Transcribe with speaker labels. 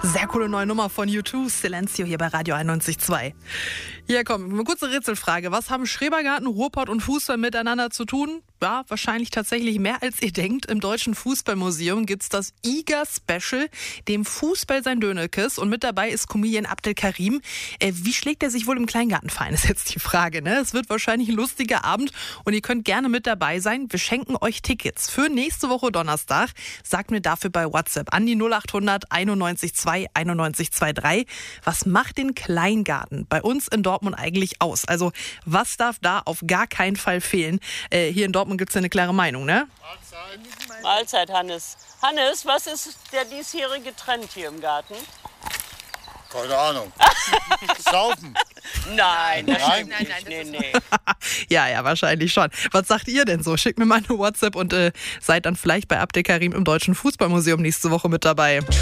Speaker 1: Sehr coole neue Nummer von U2, Silencio hier bei Radio 91.2. Hier kommt eine kurze Rätselfrage. Was haben Schrebergarten, Ruhrpott und Fußball miteinander zu tun? Ja, wahrscheinlich tatsächlich mehr als ihr denkt. Im Deutschen Fußballmuseum gibt's das IGA-Special, dem Fußball sein Dönekes. Und mit dabei ist Comedian Abdel Karim. Wie schlägt er sich wohl im Kleingartenverein, ist jetzt die Frage, ne? Es wird wahrscheinlich ein lustiger Abend und ihr könnt gerne mit dabei sein. Wir schenken euch Tickets für nächste Woche Donnerstag. Sagt mir dafür bei WhatsApp an die 0800 91 2 91 23. Was macht den Kleingarten bei uns in Dortmund eigentlich aus? Also was darf da auf gar keinen Fall fehlen? Hier in Dortmund gibt es ja eine klare Meinung, ne?
Speaker 2: Mahlzeit, Hannes. Hannes, was ist der diesjährige Trend hier im Garten?
Speaker 3: Keine Ahnung. Saufen.
Speaker 2: Nein, das stimmt nicht. Nee.
Speaker 1: Ja, wahrscheinlich schon. Was sagt ihr denn so? Schickt mir mal eine WhatsApp und seid dann vielleicht bei Abdel Karim im Deutschen Fußballmuseum nächste Woche mit dabei.